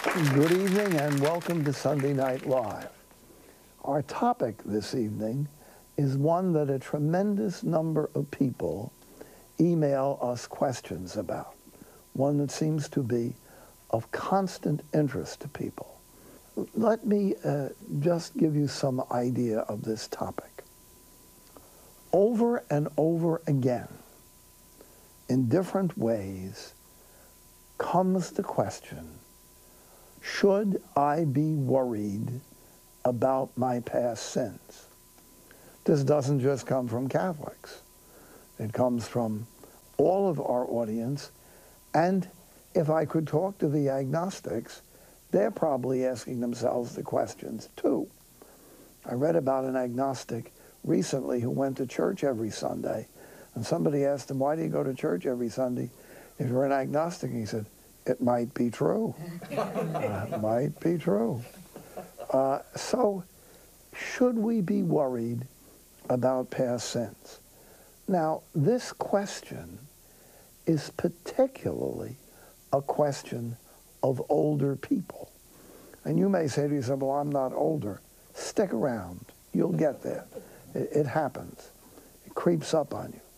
Good evening and welcome to Sunday Night Live. Our topic this evening is one that a tremendous number of people email us questions about, one that seems to be of constant interest to people. Let me just give you some idea of this topic. Over and over again, in different ways, comes the question, should I be worried about my past sins? This doesn't just come from Catholics. It comes from all of our audience. And if I could talk to the agnostics, they're probably asking themselves the questions too. I read about an agnostic recently who went to church every Sunday. And somebody asked him, why do you go to church every Sunday if you're an agnostic? And he said, it might be true. It might be true. So should we be worried about past sins? Now, this question is particularly a question of older people. And you may say to yourself, well, I'm not older. Stick around. You'll get there. It happens. It creeps up on you.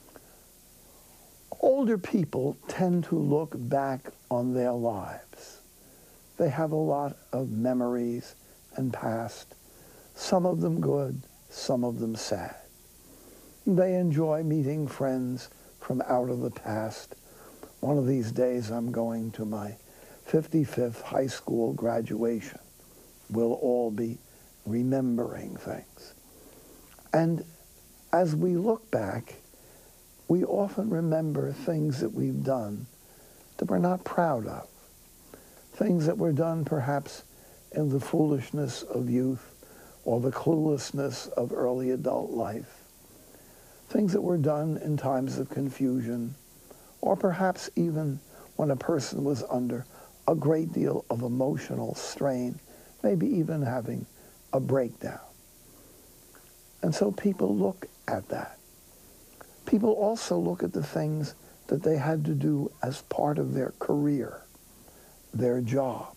Older people tend to look back on their lives. They have a lot of memories and past, some of them good, some of them sad. They enjoy meeting friends from out of the past. One of these days I'm going to my 55th high school graduation. We'll all be remembering things. And as we look back, we often remember things that we've done that we're not proud of, things that were done perhaps in the foolishness of youth or the cluelessness of early adult life, things that were done in times of confusion, or perhaps even when a person was under a great deal of emotional strain, maybe even having a breakdown. And so people look at that. People also look at the things that they had to do as part of their career, their job.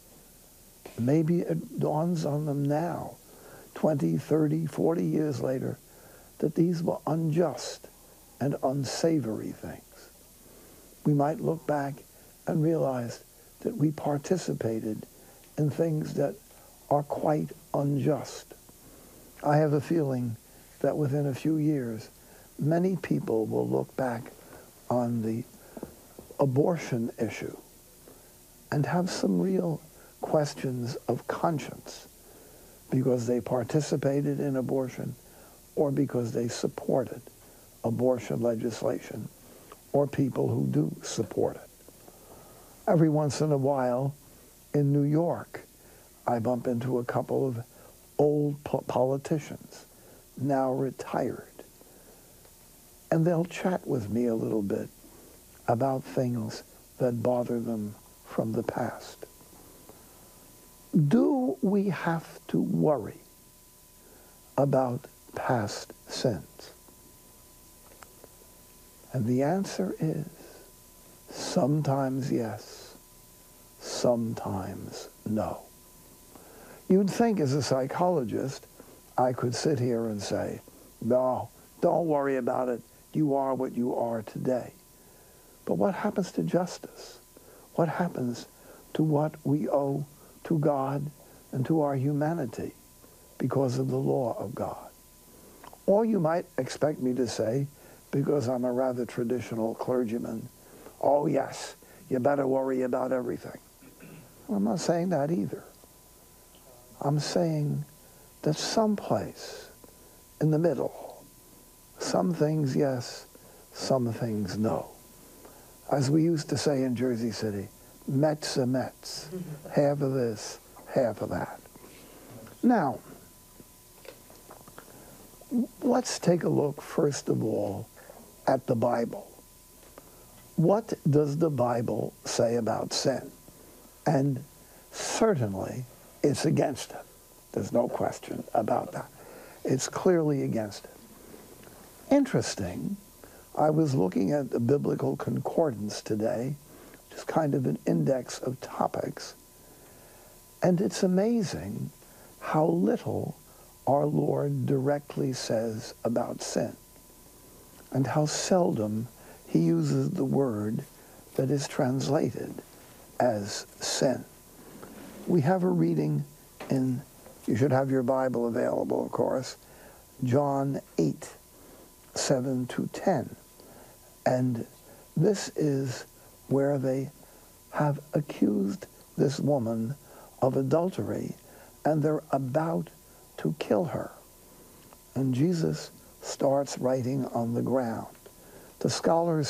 Maybe it dawns on them now, 20, 30, 40 years later, that these were unjust and unsavory things. We might look back and realize that we participated in things that are quite unjust. I have a feeling that within a few years, many people will look back on the abortion issue and have some real questions of conscience because they participated in abortion or because they supported abortion legislation or people who do support it. Every once in a while in New York, I bump into a couple of old politicians, now retired. And they'll chat with me a little bit about things that bother them from the past. Do we have to worry about past sins? And the answer is sometimes yes, sometimes no. You'd think as a psychologist, I could sit here and say, no, don't worry about it. You are what you are today. But what happens to justice? What happens to what we owe to God and to our humanity because of the law of God? Or you might expect me to say, because I'm a rather traditional clergyman, oh yes, you better worry about everything. Well, I'm not saying that either. I'm saying that someplace in the middle, some things yes, some things no. As we used to say in Jersey City, Mets are Mets. Half of this, half of that. Now, let's take a look first of all at the Bible. What does the Bible say about sin? And certainly it's against it. There's no question about that. It's clearly against it. Interesting, I was looking at the Biblical Concordance today, which is kind of an index of topics, And it's amazing how little our Lord directly says about sin, and how seldom he uses the word that is translated as sin. We have a reading in, you should have your Bible available, of course, John 8, 7 to 10. And this is where they have accused this woman of adultery, and they're about to kill her. And Jesus starts writing on the ground. The scholars